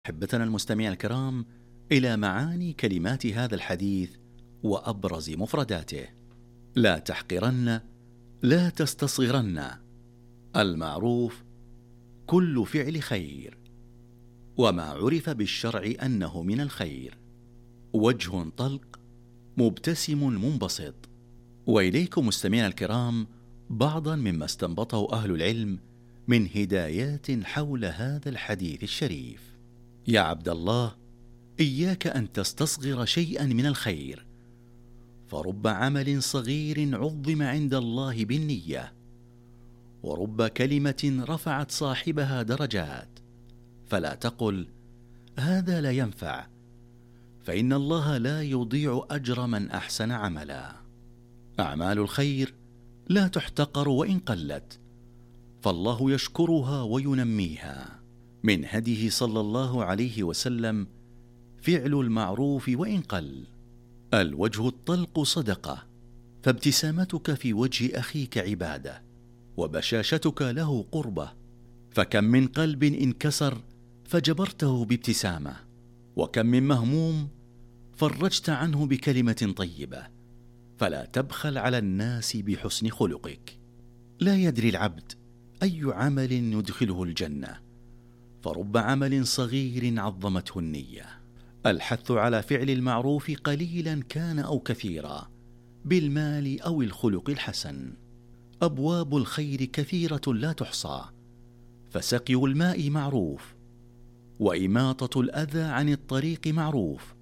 أحبتنا المستمعين الكرام، إلى معاني كلمات هذا الحديث وأبرز مفرداته. لا تحقرن، لا تستصغرن. المعروف كل فعل خير، وما عرف بالشرع أنه من الخير. وجه طلق، مبتسم منبسط. وإليكم مستمعين الكرام بعضا مما استنبطه أهل العلم من هدايات حول هذا الحديث الشريف. يا عبد الله، إياك أن تستصغر شيئا من الخير، فرب عمل صغير عظم عند الله بالنية، ورب كلمة رفعت صاحبها درجات. فلا تقل هذا لا ينفع، فإن الله لا يضيع أجر من أحسن عملا. أعمال الخير لا تحتقر وإن قلت، فالله يشكرها وينميها. من هديه صلى الله عليه وسلم فعل المعروف وإن قل. الوجه الطلق صدقة، فابتسامتك في وجه أخيك عبادة، وبشاشتك له قربة. فكم من قلب انكسر فجبرته بابتسامة، وكم من مهموم فرجت عنه بكلمة طيبة. فلا تبخل على الناس بحسن خلقك. لا يدري العبد أي عمل يدخله الجنة، فرب عمل صغير عظمته النية. الحث على فعل المعروف قليلا كان أو كثيرا، بالمال أو الخلق الحسن. أبواب الخير كثيرة لا تحصى، فسقي الماء معروف، وإماطة الأذى عن الطريق معروف،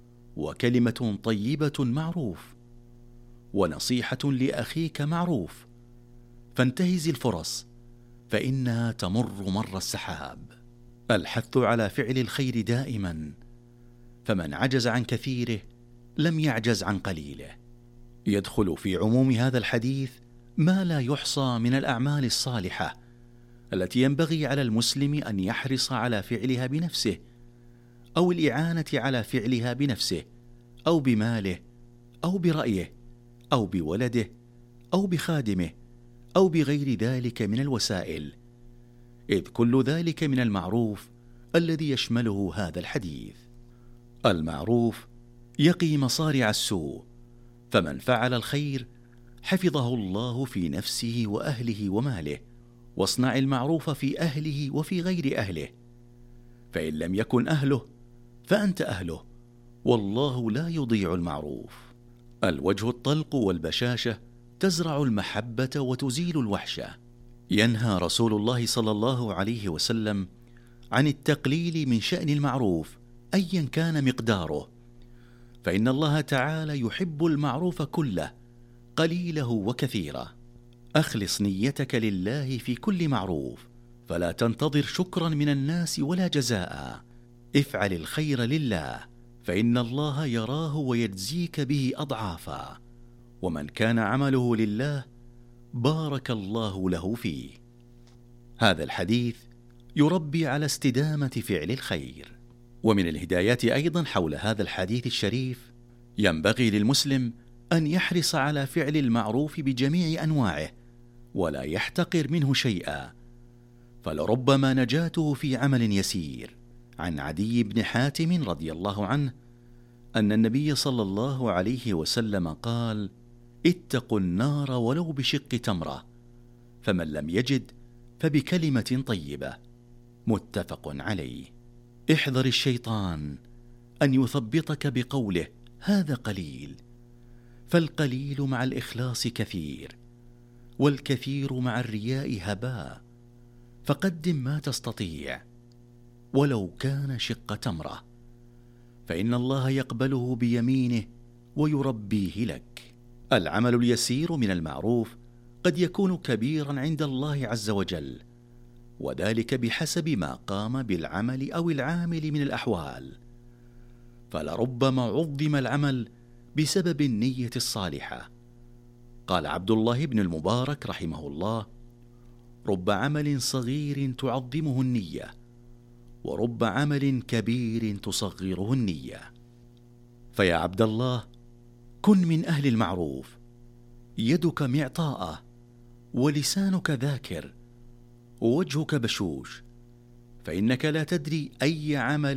وكلمة طيبة معروف، ونصيحة لأخيك معروف. فانتهز الفرص، فإنها تمر مر السحاب. الحث على فعل الخير دائما، فمن عجز عن كثيره لم يعجز عن قليله. يدخل في عموم هذا الحديث ما لا يحصى من الأعمال الصالحة التي ينبغي على المسلم أن يحرص على فعلها بنفسه، أو الإعانة على فعلها بنفسه، أو بماله، أو برأيه، أو بولده، أو بخادمه، أو بغير ذلك من الوسائل، إذ كل ذلك من المعروف الذي يشمله هذا الحديث. المعروف يقي مصارع السوء، فمن فعل الخير حفظه الله في نفسه وأهله وماله. واصنع المعروف في أهله وفي غير أهله، فإن لم يكن أهله فأنت أهله، والله لا يضيع المعروف. الوجه الطلق والبشاشة تزرع المحبة وتزيل الوحشة. ينهى رسول الله صلى الله عليه وسلم عن التقليل من شأن المعروف أيا كان مقداره، فإن الله تعالى يحب المعروف كله، قليله وكثيره. أخلص نيتك لله في كل معروف، فلا تنتظر شكرا من الناس ولا جزاء. افعل الخير لله، فإن الله يراه ويجزيك به أضعافا. ومن كان عمله لله بارك الله له فيه. هذا الحديث يربي على استدامة فعل الخير. ومن الهدايات أيضا حول هذا الحديث الشريف، ينبغي للمسلم أن يحرص على فعل المعروف بجميع أنواعه، ولا يحتقر منه شيئا، فلربما نجاته في عمل يسير. عن عدي بن حاتم رضي الله عنه أن النبي صلى الله عليه وسلم قال: اتقوا النار ولو بشق تمرة، فمن لم يجد فبكلمة طيبة. متفق عليه. احذر الشيطان أن يثبطك بقوله هذا قليل، فالقليل مع الإخلاص كثير، والكثير مع الرياء هباء. فقدم ما تستطيع ولو كان شق تمرة، فإن الله يقبله بيمينه ويربيه لك. العمل اليسير من المعروف قد يكون كبيرا عند الله عز وجل، وذلك بحسب ما قام بالعمل أو العامل من الأحوال. فلربما عظم العمل بسبب النية الصالحة. قال عبد الله بن المبارك رحمه الله: رب عمل صغير تعظمه النية، ورب عمل كبير تصغره النية. فيا عبد الله، كن من أهل المعروف، يدك معطاءة، ولسانك ذاكر، ووجهك بشوش، فإنك لا تدري أي عمل